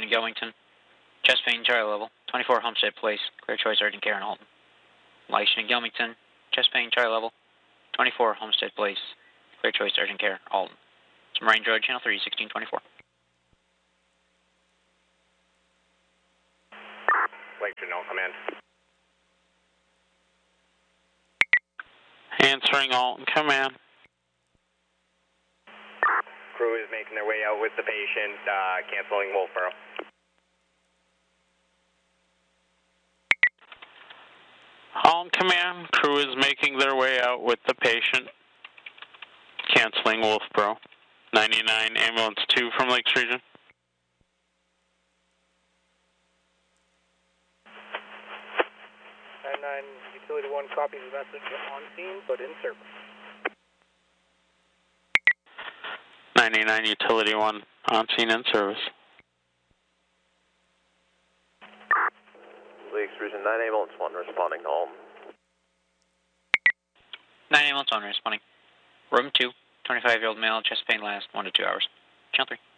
in Gilmington. Chest pain, Charlie level. 24 Homestead Place. Clear choice, urgent care in Halton. Elation in Gilmington. Chest pain, Charlie level. 24 Homestead Place. Clear choice, urgent care, Halton. It's Marine Road, channel 3, 1624. Elation, no command. Answering Alton, command. Crew is making their way out with the patient, canceling Wolfboro. Alton, command. Crew is making their way out with the patient, canceling Wolfboro. 99 ambulance 2 from Lakes Region. 99 utility 1 copies the message on scene, but in service. 99 utility 1 on scene in service. Lakes Region 9 ambulance 1 responding to Halton. 9 ambulance 1 responding. Room 2, 25-year-old male, chest pain last 1 to 2 hours. Channel 3.